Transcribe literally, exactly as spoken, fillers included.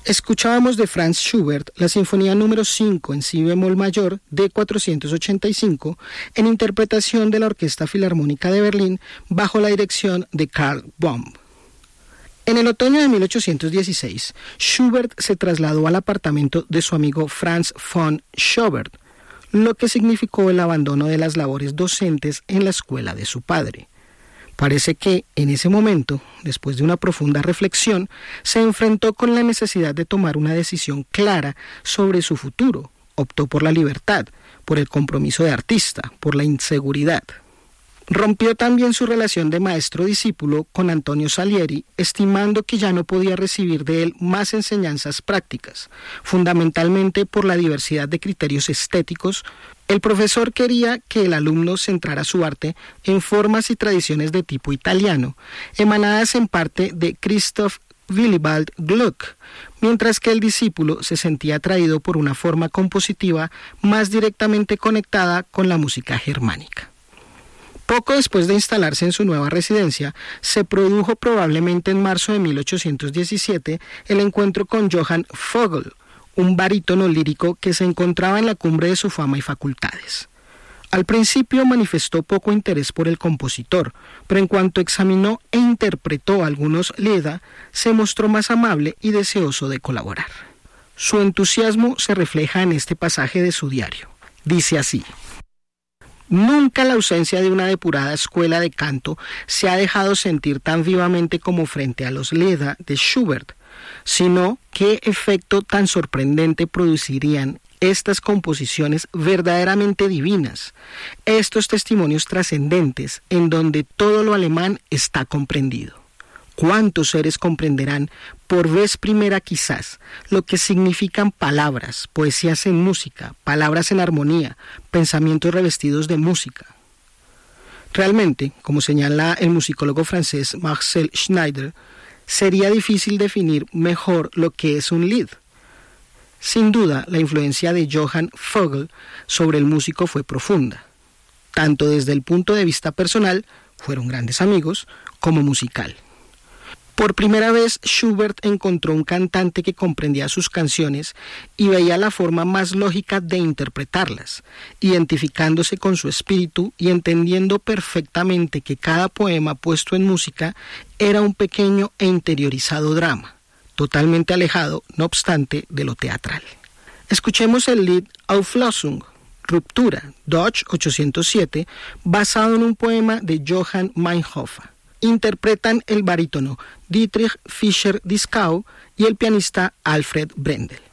Escuchábamos de Franz Schubert la Sinfonía número cinco en si bemol mayor de cuatrocientos ochenta y cinco en interpretación de la Orquesta Filarmónica de Berlín bajo la dirección de Karl Böhm. En el otoño de mil ochocientos dieciséis, Schubert se trasladó al apartamento de su amigo Franz von Schobert, lo que significó el abandono de las labores docentes en la escuela de su padre. Parece que, en ese momento, después de una profunda reflexión, se enfrentó con la necesidad de tomar una decisión clara sobre su futuro. Optó por la libertad, por el compromiso de artista, por la inseguridad. Rompió también su relación de maestro-discípulo con Antonio Salieri, estimando que ya no podía recibir de él más enseñanzas prácticas, fundamentalmente por la diversidad de criterios estéticos. El profesor quería que el alumno centrara su arte en formas y tradiciones de tipo italiano, emanadas en parte de Christoph Willibald Gluck, mientras que el discípulo se sentía atraído por una forma compositiva más directamente conectada con la música germánica. Poco después de instalarse en su nueva residencia, se produjo probablemente en marzo de mil ochocientos diecisiete el encuentro con Johann Vogl, un barítono lírico que se encontraba en la cumbre de su fama y facultades. Al principio manifestó poco interés por el compositor, pero en cuanto examinó e interpretó algunos Lieder, se mostró más amable y deseoso de colaborar. Su entusiasmo se refleja en este pasaje de su diario. Dice así: nunca la ausencia de una depurada escuela de canto se ha dejado sentir tan vivamente como frente a los Lieder de Schubert, sino qué efecto tan sorprendente producirían estas composiciones verdaderamente divinas, estos testimonios trascendentes en donde todo lo alemán está comprendido. ¿Cuántos seres comprenderán, por vez primera quizás, lo que significan palabras, poesías en música, palabras en armonía, pensamientos revestidos de música? Realmente, como señala el musicólogo francés Marcel Schneider, sería difícil definir mejor lo que es un Lied. Sin duda, la influencia de Johann Vogl sobre el músico fue profunda, tanto desde el punto de vista personal, fueron grandes amigos, como musical. Por primera vez, Schubert encontró un cantante que comprendía sus canciones y veía la forma más lógica de interpretarlas, identificándose con su espíritu y entendiendo perfectamente que cada poema puesto en música era un pequeño e interiorizado drama, totalmente alejado, no obstante, de lo teatral. Escuchemos el Lied Auflösung, Ruptura, Deutsch ochocientos siete, basado en un poema de Johann Meinhofer. Interpretan el barítono Dietrich Fischer-Dieskau y el pianista Alfred Brendel.